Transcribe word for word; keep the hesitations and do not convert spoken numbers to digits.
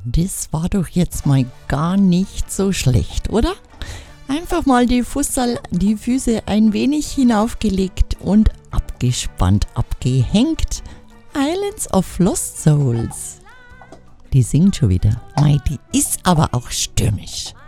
Das war doch jetzt mal gar nicht so schlecht, oder? Einfach mal die Fussel, die Füße ein wenig hinaufgelegt und abgespannt, abgehängt. Islands of Lost Souls. Die singt schon wieder. Mei, die ist aber auch stürmisch.